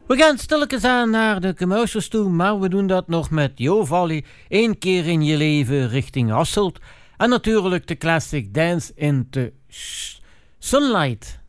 We gaan stilletjes aan naar de commercials toe, maar we doen dat nog met Jo Valley, 1 keer in je leven richting Hasselt. En natuurlijk de classic Dance in the Sunlight.